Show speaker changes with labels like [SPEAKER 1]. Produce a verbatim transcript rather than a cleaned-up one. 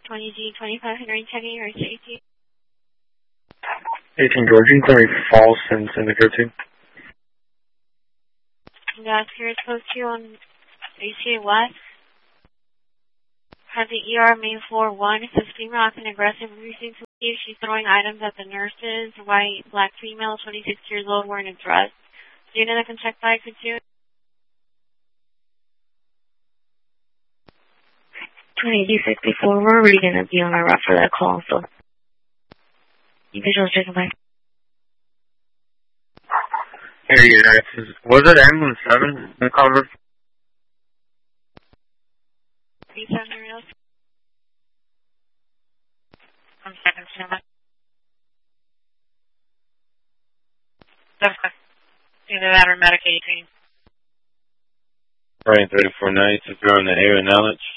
[SPEAKER 1] twenty G twenty-five Henry checking your safety.
[SPEAKER 2] eighteen Georgian, three false and Syndicate two.
[SPEAKER 1] That's here, post two on A C A West. Has the E R main floor one. It's a female acting aggressive. Refusing to leave. She's throwing items at the nurses. White, black female, twenty-six years old, wearing a dress. Do you know that can check by for two?
[SPEAKER 3] twenty G sixty-four, we're already going to be on our route for that call, so you visuals checking by.
[SPEAKER 2] Here you guys. Was it ambulance seven in the cover?
[SPEAKER 1] three seven real.
[SPEAKER 4] One second, Shannon. That's good. Either that or Medicaid.
[SPEAKER 5] Train thirty-four ninety, if you're on the air and knowledge.